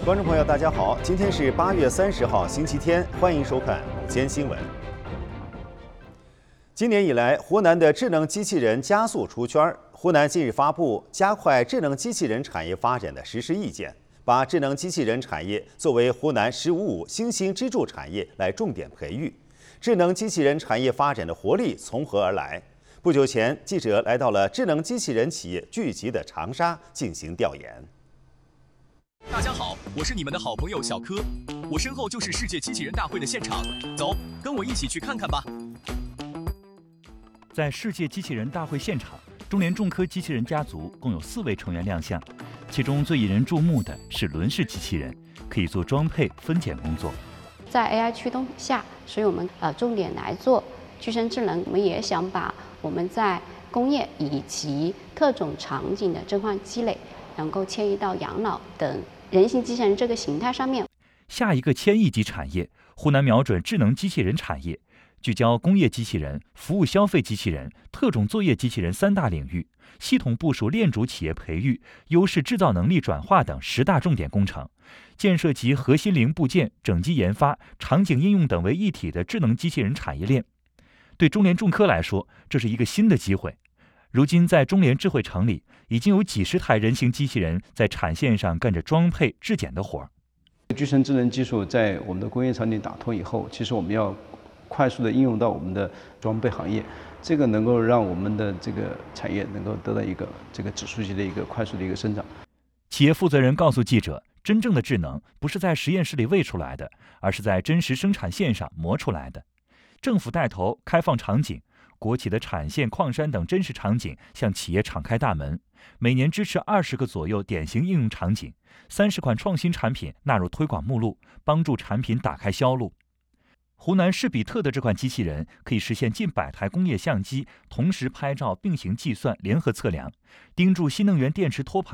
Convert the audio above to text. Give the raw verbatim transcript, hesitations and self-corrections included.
观众朋友，大家好，今天是八月三十号，星期天，欢迎收看午间新闻。今年以来，湖南的智能机器人加速出圈。湖南近日发布《加快智能机器人产业发展的实施意见》，把智能机器人产业作为湖南“十五五”新兴支柱产业来重点培育。智能机器人产业发展的活力从何而来？不久前，记者来到了智能机器人企业聚集的长沙进行调研。 大家好，我是你们的好朋友小柯，我身后就是世界机器人大会的现场，走，跟我一起去看看吧。 在世界机器人大会现场，中联重科机器人家族共有四位成员亮相，其中最引人注目的是轮式机器人，可以做装配分拣工作。 在 A I 驱动下，所以我们呃重点来做具身智能，我们也想把我们在工业以及各种场景的真换积累，能够迁移到养老等人形机器人这个形态上面。 下一个千亿级产业，湖南瞄准智能机器人产业，聚焦工业机器人、服务消费机器人、特种作业机器人三大领域，系统部署链主企业培育、优势制造能力转化等十大重点工程，建设集核心零部件、整机研发、场景应用等为一体的智能机器人产业链。对中联重科来说，这是一个新的机会。如今在中联智慧城里，已经有几十台人形机器人在产线上干着装配质检的活儿。 具身智能技术在我们的工业场景打通以后，其实我们要快速的应用到我们的装备行业，这个能够让我们的这个产业能够得到一个这个指数级的一个快速的一个生长。 企业负责人告诉记者，真正的智能不是在实验室里喂出来的，而是在真实生产线上磨出来的。政府带头开放场景，国企的产线、矿山等真实场景向企业敞开大门，每年支持二十个左右典型应用场景，三十款创新产品纳入推广目录，帮助产品打开销路。湖南施比特的这款机器人可以实现近百台工业相机同时拍照、并行计算、联合测量，盯住新能源电池托盘